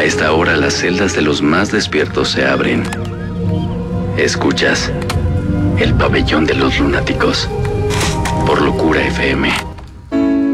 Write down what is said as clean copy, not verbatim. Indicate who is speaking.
Speaker 1: A esta hora las celdas de los más despiertos se abren. Escuchas El Pabellón de los Lunáticos por Locura FM.